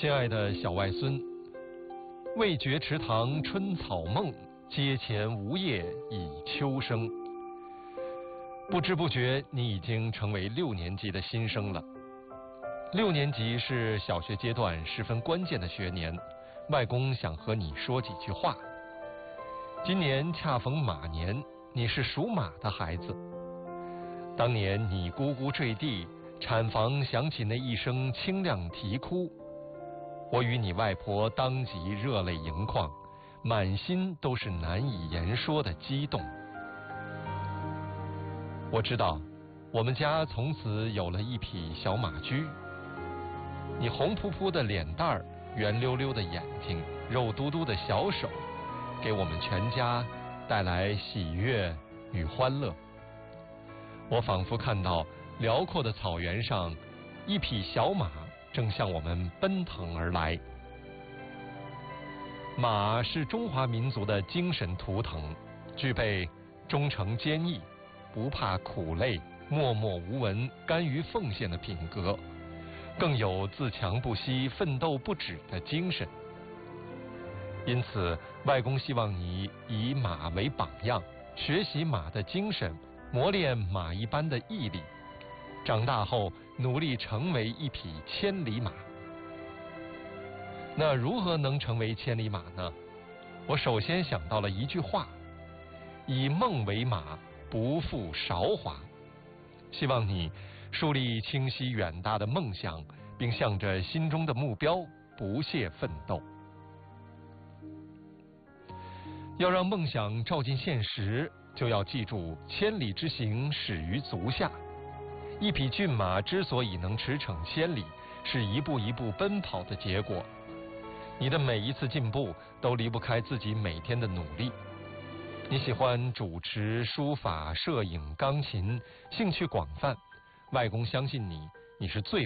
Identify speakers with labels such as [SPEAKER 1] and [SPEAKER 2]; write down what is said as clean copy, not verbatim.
[SPEAKER 1] 亲爱的小外孙，未觉池塘春草梦，阶前梧叶已秋声。不知不觉，你已经成为6年级的新生了。6年级是小学阶段十分关键的学年，外公想和你说几句话。今年恰逢马年，你是属马的孩子。当年你咕咕坠地，产房响起那一声清亮啼哭，我与你外婆当即热泪盈眶，满心都是难以言说的激动。我知道，我们家从此有了一匹小马驹。你红扑扑的脸蛋儿，圆溜溜的眼睛，肉嘟嘟的小手，给我们全家带来喜悦与欢乐。我仿佛看到辽阔的草原上，一匹小马正向我们奔腾而来。马是中华民族的精神图腾，具备忠诚坚毅、不怕苦累、默默无闻、甘于奉献的品格，更有自强不息、奋斗不止的精神。因此，外公希望你以马为榜样，学习马的精神，磨练马一般的毅力，长大后努力成为一匹千里马。那如何能成为千里马呢？我首先想到了一句话：以梦为马，不负韶华。希望你树立清晰远大的梦想，并向着心中的目标不懈奋斗。要让梦想照进现实，就要记住千里之行始于足下。一匹骏马之所以能驰骋千里，是一步一步奔跑的结果。你的每一次进步都离不开自己每天的努力。你喜欢主持、书法、摄影、钢琴，兴趣广泛。外公相信你是最